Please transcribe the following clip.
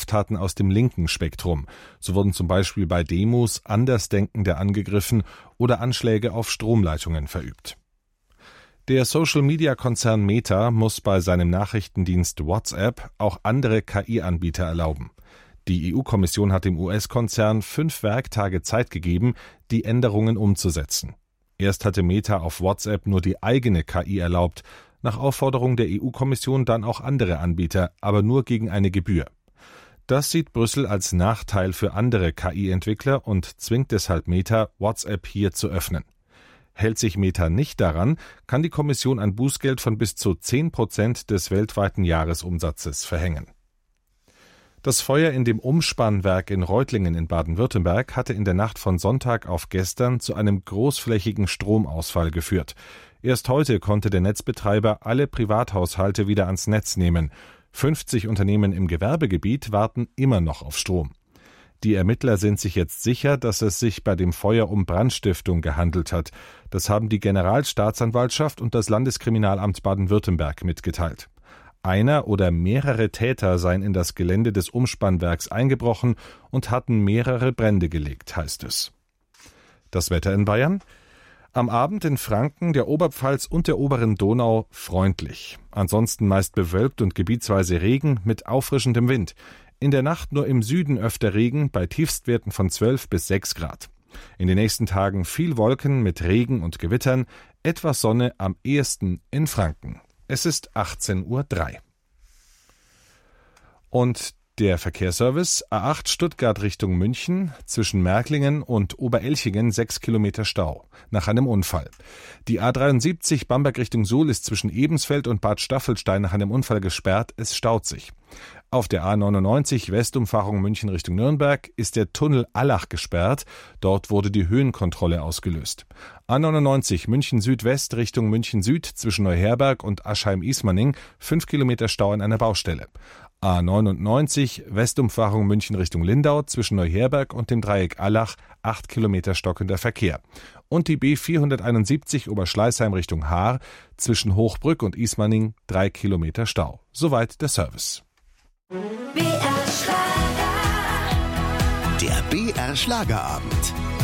Straftaten aus dem linken Spektrum. So wurden zum Beispiel bei Demos Andersdenkende angegriffen oder Anschläge auf Stromleitungen verübt. Der Social-Media-Konzern Meta muss bei seinem Nachrichtendienst WhatsApp auch andere KI-Anbieter erlauben. Die EU-Kommission hat dem US-Konzern 5 Werktage Zeit gegeben, die Änderungen umzusetzen. Erst hatte Meta auf WhatsApp nur die eigene KI erlaubt, nach Aufforderung der EU-Kommission dann auch andere Anbieter, aber nur gegen eine Gebühr. Das sieht Brüssel als Nachteil für andere KI-Entwickler und zwingt deshalb Meta, WhatsApp hier zu öffnen. Hält sich Meta nicht daran, kann die Kommission ein Bußgeld von bis zu 10% des weltweiten Jahresumsatzes verhängen. Das Feuer in dem Umspannwerk in Reutlingen in Baden-Württemberg hatte in der Nacht von Sonntag auf gestern zu einem großflächigen Stromausfall geführt. Erst heute konnte der Netzbetreiber alle Privathaushalte wieder ans Netz nehmen. 50 Unternehmen im Gewerbegebiet warten immer noch auf Strom. Die Ermittler sind sich jetzt sicher, dass es sich bei dem Feuer um Brandstiftung gehandelt hat. Das haben die Generalstaatsanwaltschaft und das Landeskriminalamt Baden-Württemberg mitgeteilt. Einer oder mehrere Täter seien in das Gelände des Umspannwerks eingebrochen und hatten mehrere Brände gelegt, heißt es. Das Wetter in Bayern? Am Abend in Franken, der Oberpfalz und der oberen Donau freundlich. Ansonsten meist bewölkt und gebietsweise Regen mit auffrischendem Wind. In der Nacht nur im Süden öfter Regen bei Tiefstwerten von 12 bis 6 Grad. In den nächsten Tagen viel Wolken mit Regen und Gewittern, etwas Sonne am ehesten in Franken. Es ist 18:03 Uhr. Und der Verkehrsservice A8 Stuttgart Richtung München, zwischen Märklingen und Oberelchingen 6 Kilometer Stau, nach einem Unfall. Die A73 Bamberg Richtung Suhl ist zwischen Ebensfeld und Bad Staffelstein nach einem Unfall gesperrt, es staut sich. Auf der A99 Westumfahrung München Richtung Nürnberg ist der Tunnel Allach gesperrt, dort wurde die Höhenkontrolle ausgelöst. A99 München Südwest Richtung München Süd zwischen Neuherberg und Aschheim-Ismaning 5 Kilometer Stau an einer Baustelle. A99 Westumfahrung München Richtung Lindau zwischen Neuherberg und dem Dreieck Allach 8 Kilometer stockender Verkehr. Und die B471 Oberschleißheim Richtung Haar zwischen Hochbrück und Ismaning 3 Kilometer Stau. Soweit der Service. BR Schlager. Der BR Schlagerabend.